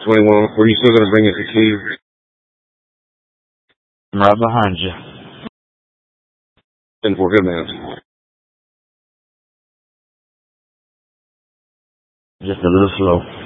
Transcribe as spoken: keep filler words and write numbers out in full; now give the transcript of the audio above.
twenty-one, were you still gonna bring us the key? I'm right behind you. ten four, good man. Just a little slow.